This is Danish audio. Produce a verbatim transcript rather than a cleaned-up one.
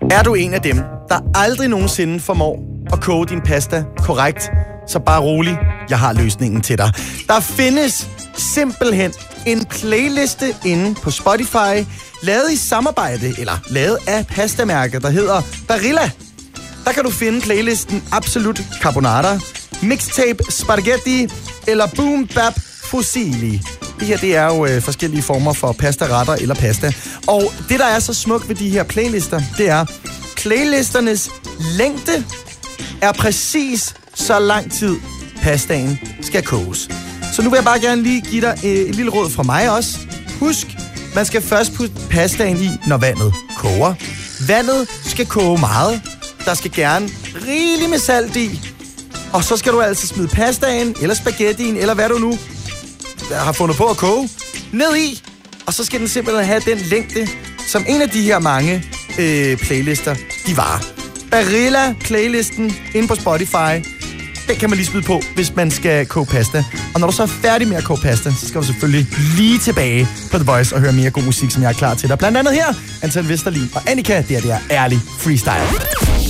Er du en af dem, der aldrig nogensinde formår at koge din pasta korrekt, så bare rolig, jeg har løsningen til dig. Der findes simpelthen en playliste inde på Spotify, lavet i samarbejde, eller lavet af pastamærket, der hedder Barilla. Der kan du finde playlisten Absolut Carbonara, Mixtape Spaghetti eller Boom Bap Fusilli. Det her, det er jo øh, forskellige former for pasta-retter eller pasta. Og det, der er så smukt ved de her playlister, det er, playlisternes længde er præcis så lang tid, pastaen skal koges. Så nu vil jeg bare gerne lige give dig øh, et lille råd fra mig også. Husk, man skal først putte pastaen i, når vandet koger. Vandet skal koge meget. Der skal gerne rigeligt med salt i. Og så skal du altså smide pastaen, eller spaghettien, eller hvad du nu har fundet på at koge, ned i. Og så skal den simpelthen have den længde, som en af de her mange øh, playlister, de varer. Barilla playlisten inde på Spotify, den kan man lige smide på, hvis man skal koge pasta. Og når du så er færdig med at koge pasta, så skal du selvfølgelig lige tilbage på The Voice og høre mere god musik, som jeg er klar til dig. Blandt andet her, Anton Vesterlin og Annika, det er det er ærlig freestyle.